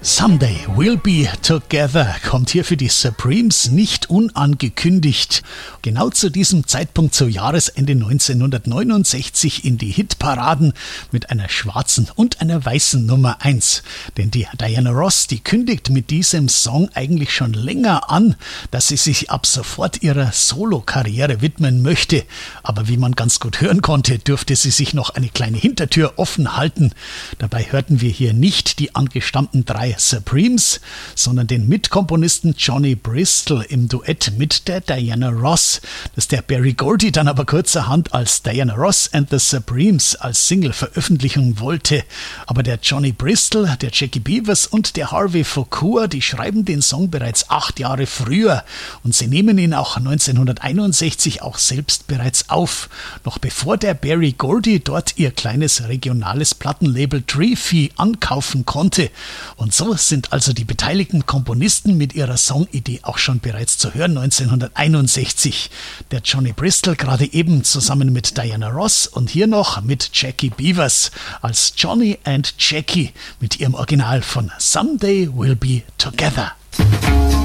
Someday We'll Be Together kommt hier für die Supremes nicht unangekündigt. Genau zu diesem Zeitpunkt zu Jahresende 1969 in die Hitparaden mit einer schwarzen und einer weißen Nummer 1. Denn die Diana Ross, die kündigt mit diesem Song eigentlich schon länger an, dass sie sich ab sofort ihrer Solo-Karriere widmen möchte. Aber wie man ganz gut hören konnte, dürfte sie sich noch eine kleine Hintertür offen halten. Dabei hörten wir hier nicht die angestammten drei Supremes, sondern den Mitkomponisten Johnny Bristol im Duett mit der Diana Ross, das der Berry Gordy dann aber kurzerhand als Diana Ross and the Supremes als Single veröffentlichen wollte. Aber der Johnny Bristol, der Jackie Beavers und der Harvey Foucault, die schreiben den Song bereits 8 Jahre früher und sie nehmen ihn auch 1961 auch selbst bereits auf, noch bevor der Berry Gordy dort ihr kleines regionales Plattenlabel Tree-Fee ankaufen konnte. Und so sind also die beteiligten Komponisten mit ihrer Songidee auch schon bereits zu hören 1961. Der Johnny Bristol gerade eben zusammen mit Diana Ross und hier noch mit Jackie Beavers als Johnny and Jackie mit ihrem Original von Someday We'll Be Together.